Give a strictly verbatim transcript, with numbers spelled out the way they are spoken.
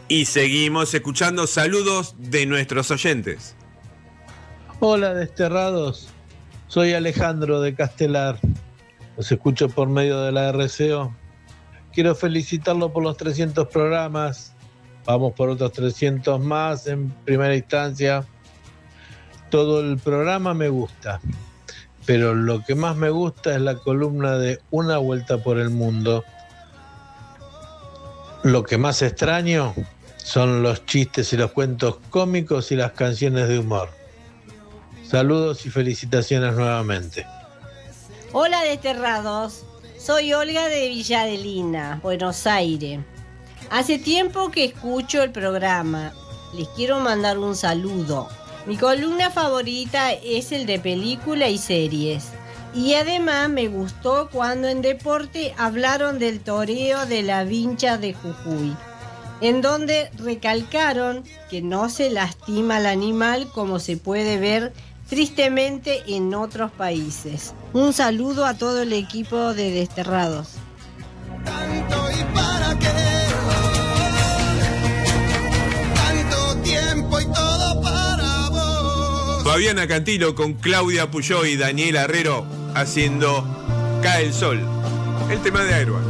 Y seguimos escuchando saludos de nuestros oyentes. Hola desterrados, soy Alejandro de Castelar, los escucho por medio de la R C O. Quiero felicitarlo por los trescientos programas, vamos por otros trescientos más en primera instancia. Todo el programa me gusta, pero lo que más me gusta es la columna de Una Vuelta por el Mundo. Lo que más extraño son los chistes y los cuentos cómicos y las canciones de humor. Saludos y felicitaciones nuevamente. Hola desterrados, soy Olga de Villa Adelina, Buenos Aires. Hace tiempo que escucho el programa, les quiero mandar un saludo. Mi columna favorita es el de película y series. Y además me gustó cuando en deporte hablaron del toreo de la vincha de Jujuy, en donde recalcaron que no se lastima al animal como se puede ver tristemente en otros países. Un saludo a todo el equipo de Desterrados. Tanto y para qué, tanto tiempo y todo para vos. Fabiana Cantilo con Claudia Puyó y Daniel Herrero haciendo Cae el Sol, el tema de Airba.